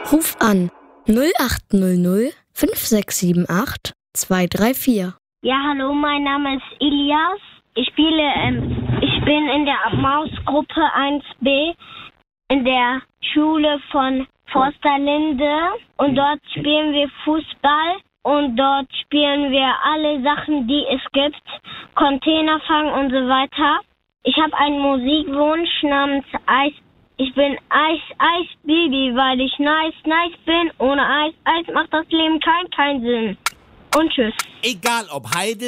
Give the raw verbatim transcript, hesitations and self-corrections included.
Ruf an null acht null null fünf sechs sieben acht zwei drei vier. Ja, hallo, mein Name ist Ilias. Ich spiele, ähm, ich bin in der Mausgruppe eins b in der Schule von Forsterlinde und dort spielen wir Fußball und dort spielen wir alle Sachen, die es gibt, Container fangen und so weiter. Ich habe einen Musikwunsch namens Eis. Ich bin Eis, Eis, Baby, weil ich nice, nice bin. Ohne Eis, Eis macht das Leben kein, keinen Sinn. Und tschüss. Egal ob Heide